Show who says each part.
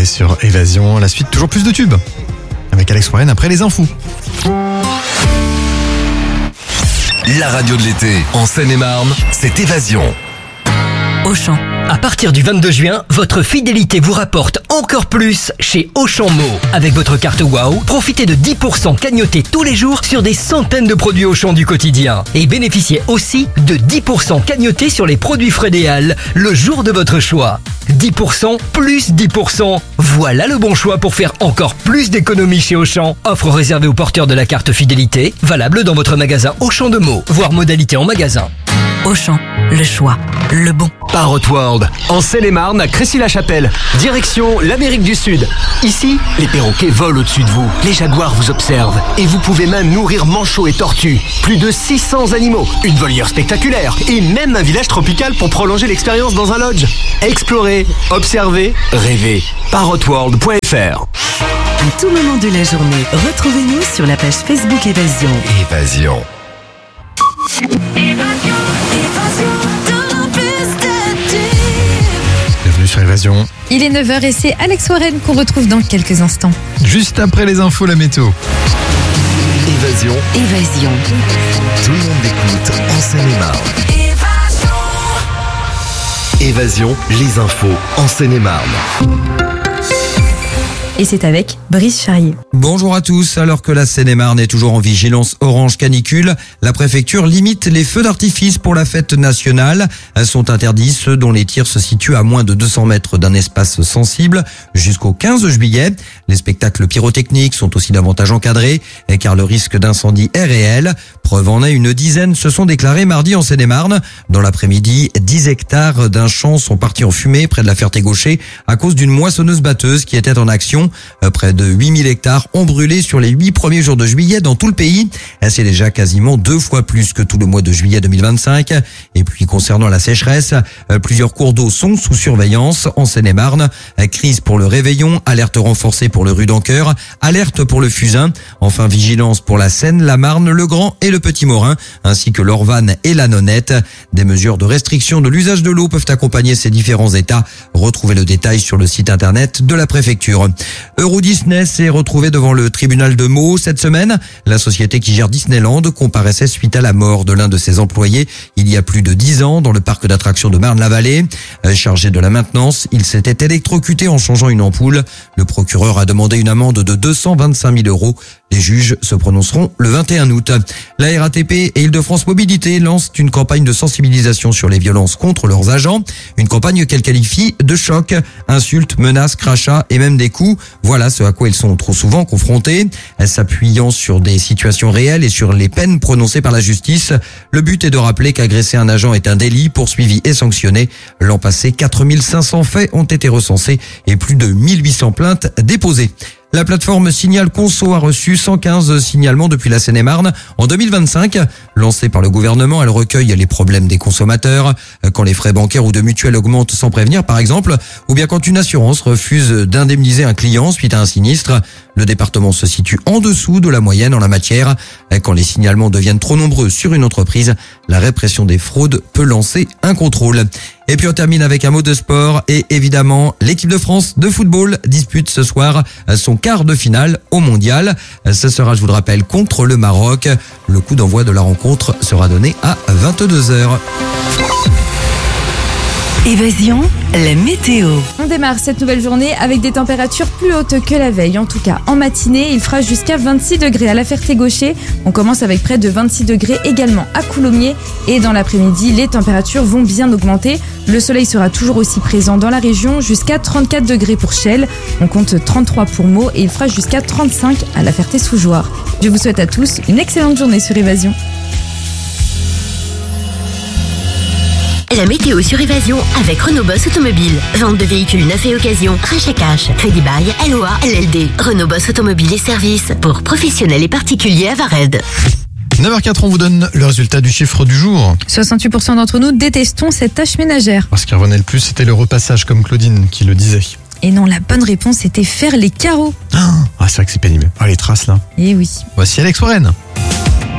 Speaker 1: Soirée sur Évasion. La suite, toujours plus de tubes. Avec Alex Warren après les infos.
Speaker 2: La radio de l'été, en Seine-et-Marne, c'est Évasion.
Speaker 3: Auchan. À partir du 22 juin, votre fidélité vous rapporte encore plus chez Auchan Mo. Avec votre carte WOW, profitez de 10% cagnotés tous les jours sur des centaines de produits Auchan du quotidien. Et bénéficiez aussi de 10% cagnotés sur les produits Frédéal le jour de votre choix. 10% plus 10%. Voilà le bon choix pour faire encore plus d'économies chez Auchan. Offre réservée aux porteurs de la carte fidélité, valable dans votre magasin Auchan de Meaux, voire modalité en magasin.
Speaker 4: Auchan, le choix, le bon.
Speaker 5: Parrot World, en Seine-et-Marne, à Crécy-la-Chapelle. Direction l'Amérique du Sud. Ici, les perroquets volent au-dessus de vous. Les jaguars vous observent. Et vous pouvez même nourrir manchots et tortues. Plus de 600 animaux, une volière spectaculaire et même un village tropical pour prolonger l'expérience dans un lodge. Explorez, observez, rêvez. parrotworld.fr.
Speaker 4: À tout moment de la journée, retrouvez-nous sur la page Facebook Évasion.
Speaker 2: Évasion.
Speaker 1: Bienvenue sur Évasion.
Speaker 6: Il est 9h et c'est Alex Warren qu'on retrouve dans quelques instants.
Speaker 1: Juste après les infos, la météo.
Speaker 2: Évasion.
Speaker 4: Évasion.
Speaker 2: Tout le monde écoute en Seine-et-Marne. Évasion, les infos en Seine-et-Marne.
Speaker 6: Et c'est avec Brice Charrier.
Speaker 7: Bonjour à tous. Alors que la Seine-et-Marne est toujours en vigilance orange canicule, la préfecture limite les feux d'artifice pour la fête nationale. Sont interdits ceux dont les tirs se situent à moins de 200 mètres d'un espace sensible jusqu'au 15 juillet. Les spectacles pyrotechniques sont aussi davantage encadrés car le risque d'incendie est réel. Preuve en est, une dizaine se sont déclarés mardi en Seine-et-Marne. Dans l'après-midi, 10 hectares d'un champ sont partis en fumée près de la Ferté-Gaucher à cause d'une moissonneuse-batteuse qui était en action. Près de 8000 hectares ont brûlé sur les 8 premiers jours de juillet dans tout le pays. C'est déjà quasiment 2 fois plus que tout le mois de juillet 2025. Et puis concernant la sécheresse, plusieurs cours d'eau sont sous surveillance en Seine-et-Marne. Crise pour le Réveillon, alerte renforcée pour le Rue-d'Encoeur, alerte pour le Fusain. Enfin, vigilance pour la Seine, la Marne, le Grand et le Petit Morin, ainsi que l'Orvanne et la Nonette. Des mesures de restriction de l'usage de l'eau peuvent accompagner ces différents états. Retrouvez le détail sur le site internet de la préfecture. Euro Disney s'est retrouvé devant le tribunal de Meaux cette semaine. La société qui gère Disneyland comparaissait suite à la mort de l'un de ses employés il y a plus de 10 ans dans le parc d'attractions de Marne-la-Vallée. Chargé de la maintenance, il s'était électrocuté en changeant une ampoule. Le procureur a demandé une amende de 225 000 €. Les juges se prononceront le 21 août. La RATP et Île-de-France Mobilité lancent une campagne de sensibilisation sur les violences contre leurs agents. Une campagne qu'elle qualifie de choc. Insultes, menaces, crachats et même des coups. Voilà ce à quoi ils sont trop souvent confrontés. S'appuyant sur des situations réelles et sur les peines prononcées par la justice, le but est de rappeler qu'agresser un agent est un délit poursuivi et sanctionné. L'an passé, 4500 faits ont été recensés et plus de 1800 plaintes déposées. La plateforme Signal Conso a reçu 115 signalements depuis la Seine-et-Marne en 2025. Lancée par le gouvernement, elle recueille les problèmes des consommateurs. Quand les frais bancaires ou de mutuelle augmentent sans prévenir, par exemple, ou bien quand une assurance refuse d'indemniser un client suite à un sinistre. Le département se situe en dessous de la moyenne en la matière. Quand les signalements deviennent trop nombreux sur une entreprise, la répression des fraudes peut lancer un contrôle. Et puis on termine avec un mot de sport et évidemment l'équipe de France de football dispute ce soir son quart de finale au mondial. Ce sera, je vous le rappelle, contre le Maroc. Le coup d'envoi de la rencontre sera donné à 22h.
Speaker 4: Évasion, la météo.
Speaker 6: On démarre cette nouvelle journée avec des températures plus hautes que la veille. En tout cas, en matinée, il fera jusqu'à 26 degrés à la Ferté-Gaucher. On commence avec près de 26 degrés également à Coulommiers. Et dans l'après-midi, les températures vont bien augmenter. Le soleil sera toujours aussi présent dans la région, jusqu'à 34 degrés pour Chelles. On compte 33 pour Meaux et il fera jusqu'à 35 à la Ferté-sous-Jouarre. Je vous souhaite à tous une excellente journée sur Évasion.
Speaker 8: La météo sur Évasion avec Renault Boss Automobile. Vente de véhicules neufs et occasion, rachat cash, crédit bail, LOA, LLD. Renault Boss Automobile et services pour professionnels et particuliers à Vared.
Speaker 1: 9h04, on vous donne le résultat du chiffre du jour.
Speaker 6: 68% d'entre nous détestons cette tâche ménagère.
Speaker 1: Ce qui revenait le plus, c'était le repassage, comme Claudine qui le disait.
Speaker 6: Et non, la bonne réponse était faire les carreaux.
Speaker 1: C'est vrai que c'est pénible. Les traces là.
Speaker 6: Eh oui.
Speaker 1: Voici Alex Warren.